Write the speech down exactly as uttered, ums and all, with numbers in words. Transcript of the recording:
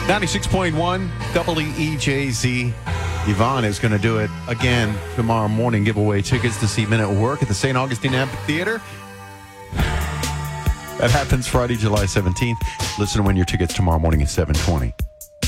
ninety-six point one W E J Z. Yvonne is going to do it again tomorrow morning. Give away tickets to see Men at Work at the Saint Augustine Amphitheater. That happens Friday, July seventeenth. Listen to win your tickets tomorrow morning at seven twenty.